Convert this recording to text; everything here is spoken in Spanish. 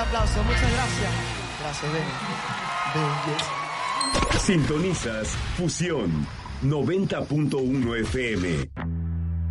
aplauso, muchas gracias. Gracias, Sintonizas Fusión 90.1 FM.